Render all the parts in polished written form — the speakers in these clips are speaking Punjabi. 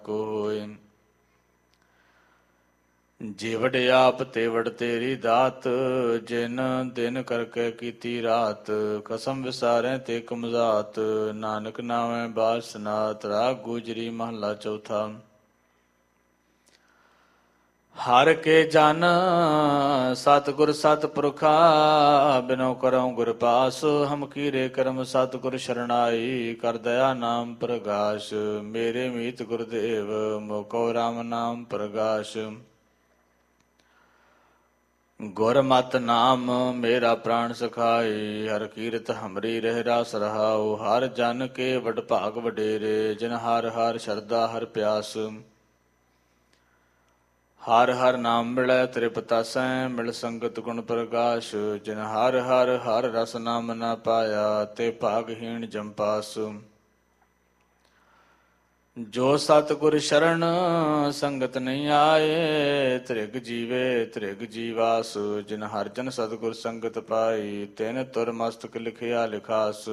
ਕੋਇ। ਜਿਵੜ ਆਪ ਤੇਵੜ ਤੇਰੀ ਦਾਤ, ਜਿਨ ਦਿਨ ਕਰਕੇ ਕੀਤੀ ਰਾਤ। ਕਸਮ ਵਿਸਾਰੈ ਤੇ ਕਮਜ਼ਾਤ, ਨਾਨਕ ਨਾਮੈ ਬਾਸਨਾਤ। ਰਾਗ ਗੁਜਰੀ ਮਹਲਾ ਚੌਥਾ। ਹਰ ਕੇ ਜਨ ਸਤਿਗੁਰ ਸਤਿਪੁਰਖਾ, ਬਿਨੋ ਕਰਉ ਗੁਰ ਪਾਸ। ਹਮ ਕੀਰੇ ਕਰਮ ਸਤਿਗੁਰ ਸ਼ਰਣਾਈ, ਕਰ ਦਇਆ ਨਾਮ ਪ੍ਰਗਾਸ਼। ਮੇਰੇ ਮੀਤ ਗੁਰਦੇਵ, ਮੋਕੋ ਰਾਮ ਨਾਮ ਪ੍ਰਗਾਸ਼। ਗੁਰ ਮਤਿ ਨਾਮ ਮੇਰਾ ਪ੍ਰਾਣ ਸਖਾਈ, ਹਰ ਕੀਰਤ ਹਮਰੀ ਰਹਿ ਰਾਸ ਰਹਾਉ। ਹਰ ਜਨ ਕੇ ਵਡ ਭਾਗ ਵਡੇਰੇ, ਜਿਨ ਹਰ ਹਰ ਸ਼ਰਧਾ ਹਰ ਪਿਆਸ। ਹਰ ਹਰ ਨਾਮ ਮਿਲੈ ਤ੍ਰਿਪਤਾਸੈ, ਮਿਲ ਸੰਗਤ ਗੁਣ ਪ੍ਰਗਾਸ਼। ਜਿਨ ਹਰ ਹਰ ਹਰ ਰਸ ਨਾਮ ਨਾ ਪਾਇਆ, ਤੇ ਭਾਗਹੀਣ ਜੰਪਾਸ। ਜੋ ਸਤਿਗੁਰ ਸ਼ਰਨ ਸੰਗਤ ਨਹੀਂ ਆਏ, ਧ੍ਰਿਗ ਜੀਵੇ ਧ੍ਰਿਗ ਜੀਵਾਸ। ਜਿਨ ਹਰ ਜਨ ਸਤਿਗੁਰ ਸੰਗਤ ਪਾਈ, ਤਿਨ ਤੁਰ ਮਸਤਕ ਲਿਖਿਆ ਲਿਖਾਸ।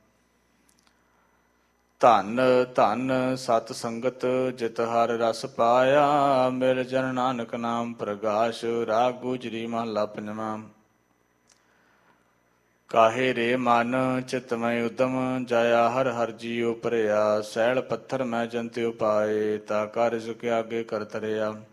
ਧਨ ਧਨ ਸਤ ਸੰਗਤ, ਜਿਤ ਹਰ ਰਸ ਪਾਇਆ। ਮਿਲ ਜਨ ਨਾਨਕ ਨਾਮ ਪ੍ਰਗਾਸ਼। ਰਾਗ ਗੁਜਰੀ ਮਹਲਾ ਪੰਜਵਾਂ। ਕਾਹੇ ਰੇ ਮਨ ਚਿਤਮੈ ਉਦਮ, ਜਾਇਆ ਹਰ ਹਰ ਜੀਉ ਭਰਿਆ। ਸੈਲ ਪੱਥਰ ਮੈਂ ਜੰਤਿ ਉਪਾਏ, ਤਾ ਕਾਰਜ ਕੇ ਆਗੇ ਕਰ ਤਰਿਆ।